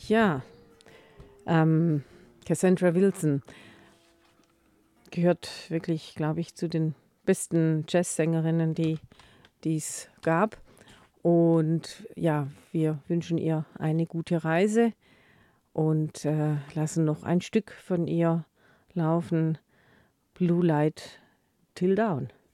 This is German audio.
Ja, Cassandra Wilson gehört wirklich, glaube ich, zu den besten Jazzsängerinnen, die es gab. Und ja, wir wünschen ihr eine gute Reise und lassen noch ein Stück von ihr laufen. Blue Light Till Dawn.